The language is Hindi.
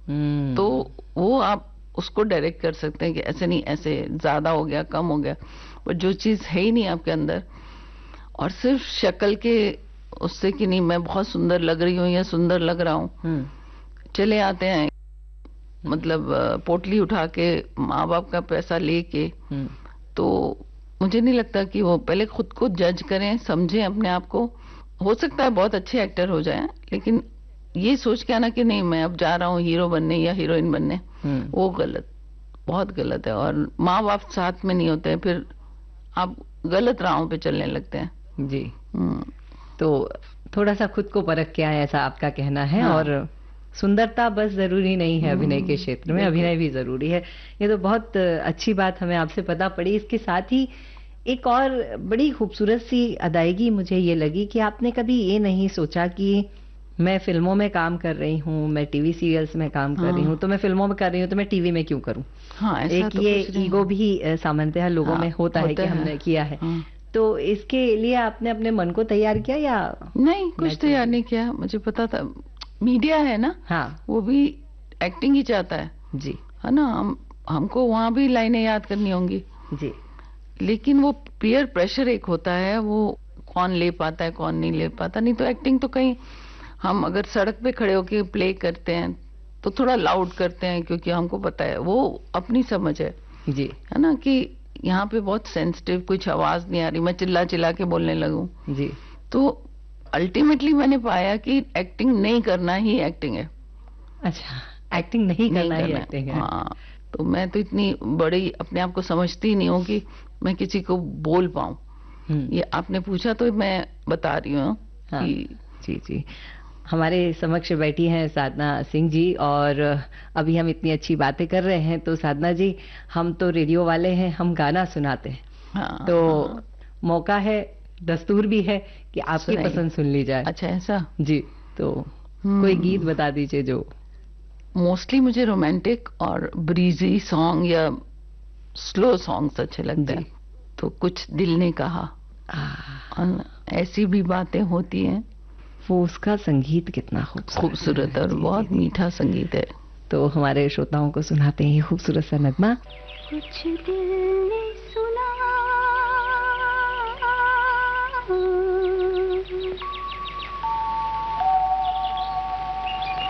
तो वो आप उसको डायरेक्ट कर सकते हैं कि ऐसे नहीं, ऐसे ज्यादा हो गया, कम हो गया। पर जो चीज है ही नहीं आपके अंदर, और सिर्फ शक्ल के उससे कि नहीं मैं बहुत सुंदर लग रही हूँ या सुंदर लग रहा हूँ, चले आते हैं मतलब पोटली उठा के, माँ बाप का पैसा लेके। तो मुझे नहीं लगता कि वो पहले खुद को जज करें, समझें अपने आप को। हो सकता है बहुत अच्छे एक्टर हो जाएं, लेकिन ये सोच के आना कि नहीं मैं अब जा रहा हूँ हीरो बनने या हीरोइन बनने, वो गलत, बहुत गलत है। और माँ बाप साथ में नहीं होते, फिर आप गलत राहों पे चलने लगते हैं जी। तो थोड़ा सा खुद को परख के आए, ऐसा आपका कहना है। हाँ। और सुंदरता बस जरूरी नहीं है अभिनय के क्षेत्र में, अभिनय भी जरूरी है। ये तो बहुत अच्छी बात हमें आपसे पता पड़ी। इसके साथ ही एक और बड़ी खूबसूरत सी अदायगी मुझे ये लगी कि आपने कभी ये नहीं सोचा कि मैं फिल्मों में काम कर रही हूँ, मैं टीवी सीरियल्स में काम कर रही हूँ, तो मैं फिल्मों में कर रही हूँ तो मैं टीवी में क्यों करूँ। हाँ, ऐसा एक तो ये ईगो भी सामान्यतः लोगों में होता है कि हमने किया है। तो इसके लिए आपने अपने मन को तैयार किया या नहीं? कुछ तैयार नहीं किया, मुझे पता था मीडिया है ना, हाँ, वो भी एक्टिंग ही चाहता है जी, है ना। हमको वहां भी लाइनें याद करनी होंगी जी, लेकिन वो पीयर प्रेशर एक होता है, वो कौन ले पाता है कौन नहीं ले पाता। नहीं तो एक्टिंग तो कहीं हम अगर सड़क पे खड़े होके प्ले करते हैं तो थोड़ा लाउड करते हैं, क्योंकि हमको पता है वो अपनी समझ है जी, है ना, कि यहाँ पे बहुत सेंसिटिव, कुछ आवाज नहीं आ रही, मैं चिल्ला चिल्ला के बोलने लगूं। जी। तो अल्टीमेटली मैंने पाया कि एक्टिंग नहीं करना ही एक्टिंग है। अच्छा, एक्टिंग नहीं करना ही एक्टिंग है। हाँ, तो मैं तो इतनी बड़ी अपने आप को समझती नहीं हूँ कि मैं किसी को बोल पाऊं। ये आपने पूछा तो मैं बता रही हूँ हाँ, कि जी, जी। हमारे समक्ष बैठी हैं साधना सिंह जी, और अभी हम इतनी अच्छी बातें कर रहे हैं। तो साधना जी, हम तो रेडियो वाले हैं, हम गाना सुनाते हैं। हाँ, तो हाँ, मौका है, दस्तूर भी है कि आपकी पसंद सुन ली जाए। अच्छा, ऐसा? जी, तो कोई गीत बता दीजिए जो। मोस्टली मुझे रोमांटिक और ब्रीजी सॉन्ग या स्लो सॉन्ग्स अच्छे लगते हैं। तो कुछ दिल ने कहा, ऐसी भी बातें होती हैं। वो उसका संगीत कितना खूबसूरत और बहुत मीठा संगीत है। तो हमारे श्रोताओं को सुनाते हैं खूबसूरत सा नगमा। कुछ दिल